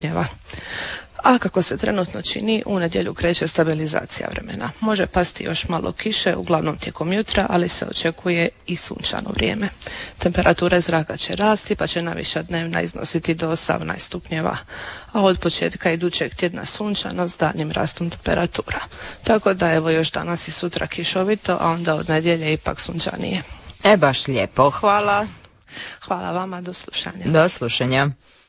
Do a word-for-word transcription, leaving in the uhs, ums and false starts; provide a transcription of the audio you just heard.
stupnjeva. A kako se trenutno čini, u nedjelju kreće stabilizacija vremena. Može pasti još malo kiše, uglavnom tijekom jutra, ali se očekuje i sunčano vrijeme. Temperature zraka će rasti, pa će najviša dnevna iznositi do osamnaest stupnjeva, a od početka idućeg tjedna sunčano s daljnjim rastom temperatura. Tako da evo još danas i sutra kišovito, a onda od nedjelje ipak sunčanije. E baš lijepo, hvala. Hvala vama, do slušanja. Do slušanja.